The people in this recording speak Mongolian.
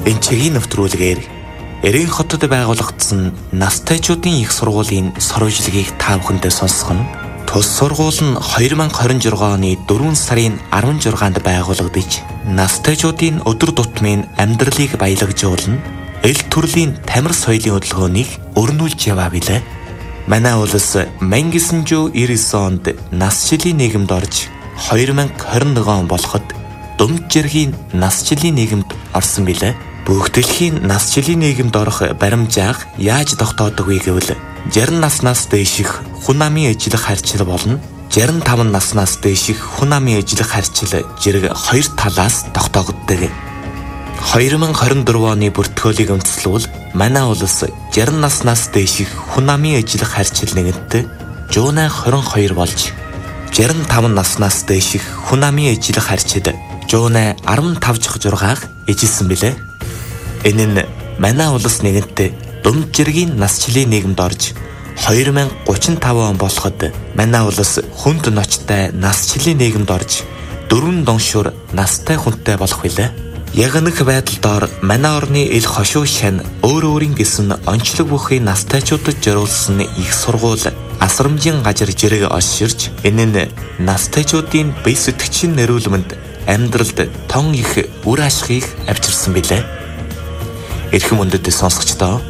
Энэ чигийн нэвтрүүлгээр Эрийн хотод байгуулагдсан настайчуудын их сургуулийн сурвалжлагыг та бүхэндээ сонсгох нь тус сургууль нь 2026 оны 4 сарын 16-нд байгуулагдаж настайчуудын өдөр тутмын амьдралыг баялагжуулна, эл төрлийн тамир соёлын хөдөлгөөнийг өрнүүлж яваа билээ. Манай улс 1999 онд нас жилийн нийгэмд орж 2021 он болоход Думд жиргийн нас жилийн нийгэмд орсон билээ. Бүх дэлхийн нас жилийн нийгэмд орох баримжааг яаж тогтоодоггүй гэвэл 60 наснаас дээших хүн амын ижлэх харьцал болон 65 наснаас дээших хүн амын ижлэх харьцал жирэг хоёр талаас тогтоогддог. 2024 оны бүртгүүлийг үндэслүүл манай улс 60 наснаас дээших хүн амын ижлэх харьцал нэгэнт 122 болж 65 наснаас дээших хүн амын ижлэх харьцал 115.6-аар ижилсэн билээ. Энэ нь манай улс нэгэнтээ Думд жиргийн нас жилийн нийгэмд орж 2035 он болоход манай улс хүнд ноцтой нас жилийн нийгэмд орж 4 доншуур настай хүнтэй болох билээ. Яг нэг байдлаар манай орны ил хошуу шань өөрийн гэсэн онцлог бүхий настайчуудад зориулсан их сургууль асрамжийн газар жирэг олширч энэ нь настайчуудын бие сэтгэгчийн нэрүүлэмэнд амьдралд тон их үр ашигыг авчирсан билээ. Эрхэм үндэд сонсогчдоо